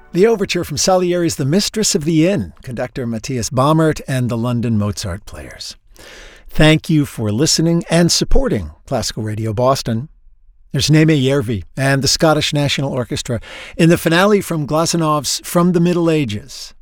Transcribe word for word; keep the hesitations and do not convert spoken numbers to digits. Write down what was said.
The overture from Salieri's The Mistress of the Inn, conductor Matthias Baumert and the London Mozart Players. Thank you for listening and supporting Classical Radio Boston. There's Neeme Järvi and the Scottish National Orchestra in the finale from Glasenov's From the Middle Ages.